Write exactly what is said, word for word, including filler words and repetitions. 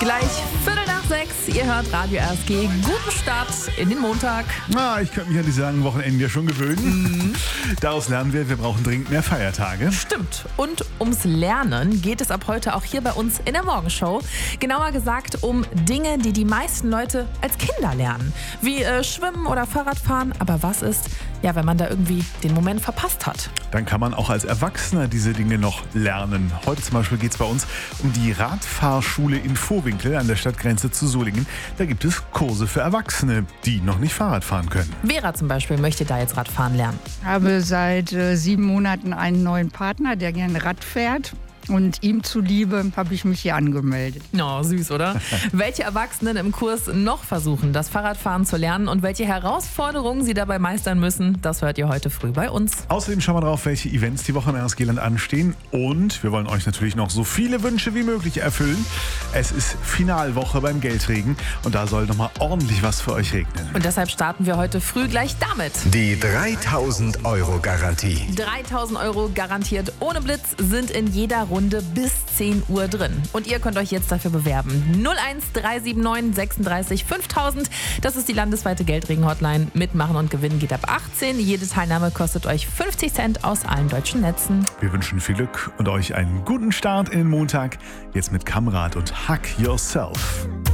Gleich Viertel nach sechs, ihr hört Radio R S G. Guten Start in den Montag. Ah, ich könnte mich an die langen Wochenende ja schon gewöhnen. Mhm. Daraus lernen wir, wir brauchen dringend mehr Feiertage. Stimmt. Und ums Lernen geht es ab heute auch hier bei uns in der Morgenshow. Genauer gesagt um Dinge, die die meisten Leute als Kinder lernen. Wie äh, Schwimmen oder Fahrradfahren. Aber was ist, ja, wenn man da irgendwie den Moment verpasst hat? Dann kann man auch als Erwachsener diese Dinge noch lernen. Heute zum Beispiel geht es bei uns um die Radfahrschule in Vohwinkel an der Stadtgrenze zu Solingen. Da gibt es Kurse für Erwachsene, die noch nicht Fahrrad fahren können. Vera zum Beispiel möchte da jetzt Radfahren lernen. Ich habe seit äh, sieben Monaten einen neuen Partner, der gerne Rad fährt. Und ihm zuliebe habe ich mich hier angemeldet. Oh, süß, oder? Welche Erwachsenen im Kurs noch versuchen, das Fahrradfahren zu lernen und welche Herausforderungen sie dabei meistern müssen, das hört ihr heute früh bei uns. Außerdem schauen wir drauf, welche Events die Woche im R S G-Land anstehen. Und wir wollen euch natürlich noch so viele Wünsche wie möglich erfüllen. Es ist Finalwoche beim Geldregen und da soll nochmal ordentlich was für euch regnen. Und deshalb starten wir heute früh gleich damit. Die dreitausend Euro Garantie. dreitausend Euro garantiert ohne Blitz sind in jeder Runde bis zehn Uhr drin. Und ihr könnt euch jetzt dafür bewerben. null eins drei sieben neun sechsunddreißig fünftausend. Das ist die landesweite Geldregen-Hotline. Mitmachen und gewinnen geht ab achtzehn. Jede Teilnahme kostet euch fünfzig Cent aus allen deutschen Netzen. Wir wünschen viel Glück und euch einen guten Start in den Montag. Jetzt mit Kamrat und Hug Yourself.